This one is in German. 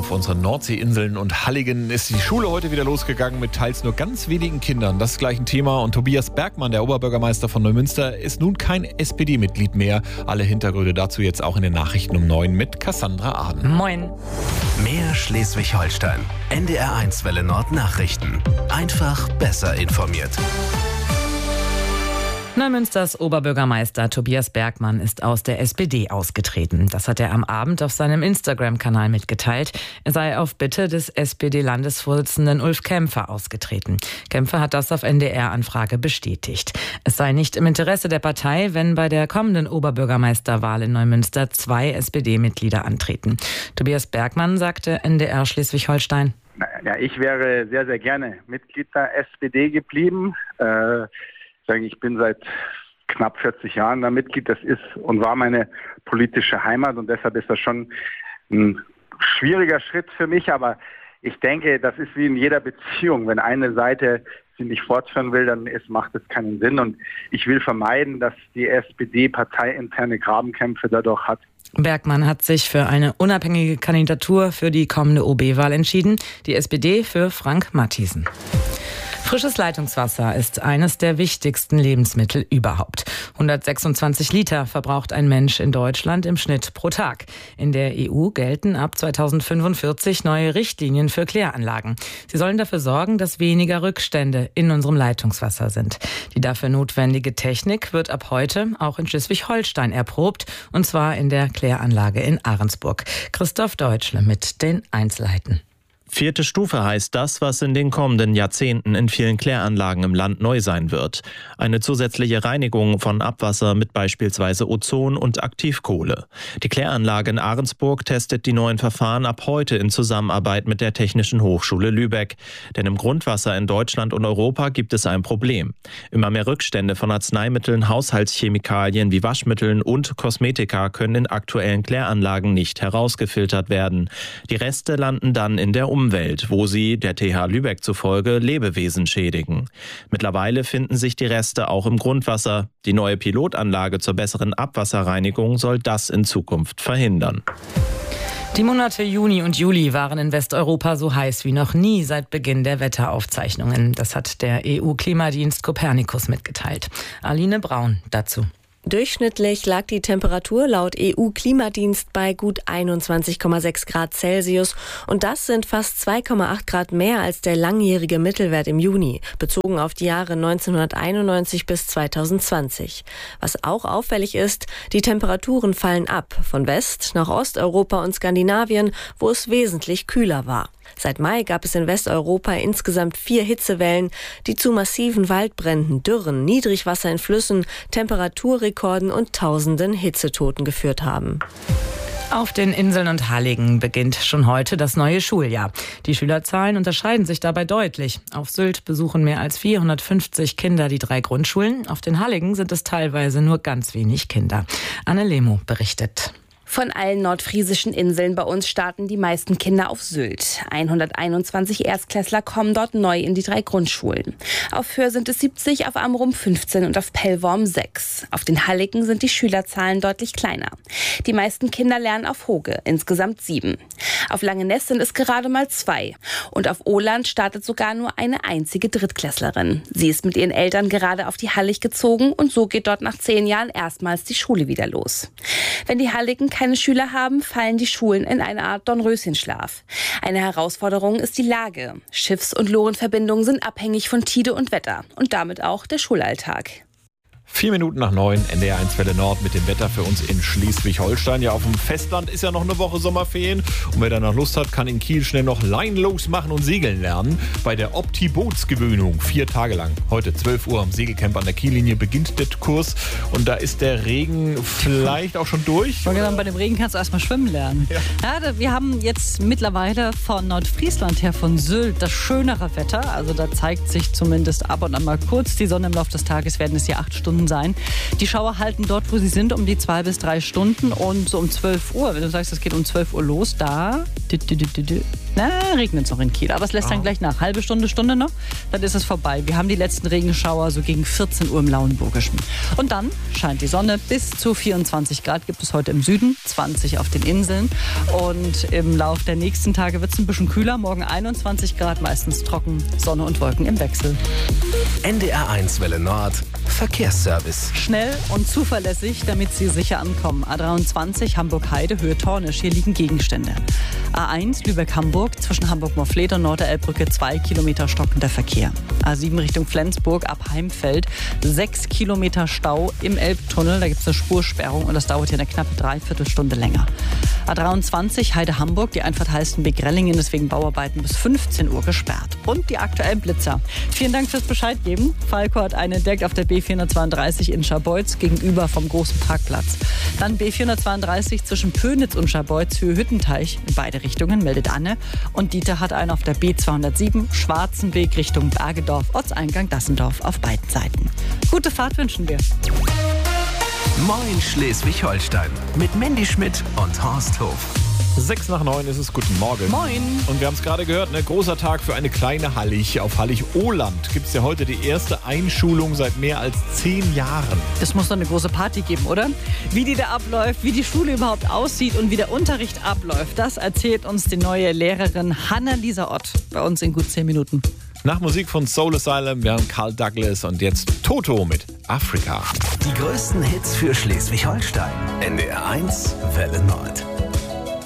auf unseren Nordseeinseln und Halligen ist die Schule heute wieder losgegangen mit teils nur ganz wenigen Kindern. Das ist gleich ein Thema. Und Tobias Bergmann, der Oberbürgermeister von Neumünster, ist nun kein SPD-Mitglied mehr. Alle Hintergründe dazu jetzt auch in den Nachrichten um 9 mit Cassandra Aden. Moin. Mehr Schleswig-Holstein. NDR1 Welle Nord Nachrichten. Einfach besser informiert. Neumünsters Oberbürgermeister Tobias Bergmann ist aus der SPD ausgetreten. Das hat er am Abend auf seinem Instagram-Kanal mitgeteilt. Er sei auf Bitte des SPD-Landesvorsitzenden Ulf Kämpfer ausgetreten. Kämpfer hat das auf NDR-Anfrage bestätigt. Es sei nicht im Interesse der Partei, wenn bei der kommenden Oberbürgermeisterwahl in Neumünster 2 SPD-Mitglieder antreten. Tobias Bergmann sagte NDR Schleswig-Holstein: Ja, ich wäre sehr, sehr gerne Mitglied der SPD geblieben. Ich bin seit knapp 40 Jahren da Mitglied. Das ist und war meine politische Heimat und deshalb ist das schon ein schwieriger Schritt für mich. Aber ich denke, das ist wie in jeder Beziehung. Wenn eine Seite sie nicht fortführen will, dann macht es keinen Sinn. Und ich will vermeiden, dass die SPD parteiinterne Grabenkämpfe dadurch hat. Bergmann hat sich für eine unabhängige Kandidatur für die kommende OB-Wahl entschieden. Die SPD für Frank Mathiesen. Frisches Leitungswasser ist eines der wichtigsten Lebensmittel überhaupt. 126 Liter verbraucht ein Mensch in Deutschland im Schnitt pro Tag. In der EU gelten ab 2045 neue Richtlinien für Kläranlagen. Sie sollen dafür sorgen, dass weniger Rückstände in unserem Leitungswasser sind. Die dafür notwendige Technik wird ab heute auch in Schleswig-Holstein erprobt, und zwar in der Kläranlage in Ahrensburg. Christoph Deutschle mit den Einzelheiten. 4. Stufe heißt das, was in den kommenden Jahrzehnten in vielen Kläranlagen im Land neu sein wird. Eine zusätzliche Reinigung von Abwasser mit beispielsweise Ozon und Aktivkohle. Die Kläranlage in Ahrensburg testet die neuen Verfahren ab heute in Zusammenarbeit mit der Technischen Hochschule Lübeck. Denn im Grundwasser in Deutschland und Europa gibt es ein Problem. Immer mehr Rückstände von Arzneimitteln, Haushaltschemikalien wie Waschmitteln und Kosmetika können in aktuellen Kläranlagen nicht herausgefiltert werden. Die Reste landen dann in der Umwelt, wo sie, der TH Lübeck zufolge, Lebewesen schädigen. Mittlerweile finden sich die Reste auch im Grundwasser. Die neue Pilotanlage zur besseren Abwasserreinigung soll das in Zukunft verhindern. Die Monate Juni und Juli waren in Westeuropa so heiß wie noch nie seit Beginn der Wetteraufzeichnungen. Das hat der EU-Klimadienst Copernicus mitgeteilt. Aline Braun dazu. Durchschnittlich lag die Temperatur laut EU-Klimadienst bei gut 21,6 Grad Celsius und das sind fast 2,8 Grad mehr als der langjährige Mittelwert im Juni, bezogen auf die Jahre 1991 bis 2020. Was auch auffällig ist, die Temperaturen fallen ab, von West- nach Osteuropa und Skandinavien, wo es wesentlich kühler war. Seit Mai gab es in Westeuropa insgesamt 4 Hitzewellen, die zu massiven Waldbränden, Dürren, Niedrigwasser in Flüssen, Temperaturrekorden und tausenden Hitzetoten geführt haben. Auf den Inseln und Halligen beginnt schon heute das neue Schuljahr. Die Schülerzahlen unterscheiden sich dabei deutlich. Auf Sylt besuchen mehr als 450 Kinder die 3 Grundschulen. Auf den Halligen sind es teilweise nur ganz wenig Kinder. Anne Lemo berichtet. Von allen nordfriesischen Inseln bei uns starten die meisten Kinder auf Sylt. 121 Erstklässler kommen dort neu in die 3 Grundschulen. Auf Föhr sind es 70, auf Amrum 15 und auf Pellworm 6. Auf den Halligen sind die Schülerzahlen deutlich kleiner. Die meisten Kinder lernen auf Hoge, insgesamt 7. Auf Langeness sind es gerade mal 2. Und auf Åland startet sogar nur eine einzige Drittklässlerin. Sie ist mit ihren Eltern gerade auf die Hallig gezogen und so geht dort nach 10 Jahren erstmals die Schule wieder los. Wenn die Halligen keine Schüler haben, fallen die Schulen in eine Art Dornröschenschlaf. Eine Herausforderung ist die Lage. Schiffs- und Lorenverbindungen sind abhängig von Tide und Wetter und damit auch der Schulalltag. 4 Minuten nach 9, NDR1 Welle Nord mit dem Wetter für uns in Schleswig-Holstein. Ja, auf dem Festland ist ja noch eine Woche Sommerferien. Und wer da noch Lust hat, kann in Kiel schnell noch leinlos machen und segeln lernen. Bei der Opti-Bootsgewöhnung 4 Tage lang. Heute 12 Uhr am Segelcamp an der Kiellinie beginnt der Kurs. Und da ist der Regen vielleicht auch schon durch. Bei dem Regen kannst du erstmal schwimmen lernen. Ja, wir haben jetzt mittlerweile von Nordfriesland her, von Sylt, das schönere Wetter. Also da zeigt sich zumindest ab und an mal kurz die Sonne im Laufe des Tages. Werden es hier 8 Stunden Stunden sein. Die Schauer halten dort, wo sie sind, um die 2 bis 3 Stunden und so um 12 Uhr, wenn du sagst, es geht um 12 Uhr los, da regnet es noch in Kiel. Aber es lässt dann gleich nach. Halbe Stunde noch, dann ist es vorbei. Wir haben die letzten Regenschauer so gegen 14 Uhr im Lauenburgischen. Und dann scheint die Sonne. Bis zu 24 Grad gibt es heute im Süden, 20 auf den Inseln. Und im Lauf der nächsten Tage wird es ein bisschen kühler. Morgen 21 Grad, meistens trocken, Sonne und Wolken im Wechsel. NDR1 Welle Nord, Verkehrsservice. Schnell und zuverlässig, damit Sie sicher ankommen. A23 Hamburg-Heide, Höhe Tornisch. Hier liegen Gegenstände. A1 Lübeck-Hamburg, zwischen Hamburg-Morfleet und Norderelbbrücke 2 Kilometer stockender Verkehr. A7 Richtung Flensburg ab Heimfeld, 6 Kilometer Stau im Elbtunnel. Da gibt es eine Spursperrung und das dauert hier eine knappe Dreiviertelstunde länger. A23 Heide-Hamburg, die Einfahrt Halstenbek-Rellingen ist wegen Bauarbeiten bis 15 Uhr gesperrt. Und die aktuellen Blitzer. Vielen Dank fürs Bescheid geben. Falco hat einen entdeckt auf der B432 in Scharbeutz gegenüber vom großen Parkplatz. Dann B432 zwischen Pönitz und Scharbeutz, Höhe Hüttenteich in beide Richtungen, meldet Anne. Und Dieter hat einen auf der B207 Schwarzenweg Richtung Bergedorf, Ortseingang Dassendorf auf beiden Seiten. Gute Fahrt wünschen wir. Moin Schleswig-Holstein mit Mandy Schmidt und Horst Hof. 6 nach 9 ist es. Guten Morgen. Moin. Und wir haben es gerade gehört, ne? Großer Tag für eine kleine Hallig. Auf Hallig-Ohland gibt es ja heute die erste Einschulung seit mehr als 10 Jahren. Das muss doch eine große Party geben, oder? Wie die da abläuft, wie die Schule überhaupt aussieht und wie der Unterricht abläuft, das erzählt uns die neue Lehrerin Hanna-Lisa Ott bei uns in gut 10 Minuten. Nach Musik von Soul Asylum, wir haben Carl Douglas und jetzt Toto mit Afrika. Die größten Hits für Schleswig-Holstein. NDR1 Welle Nord.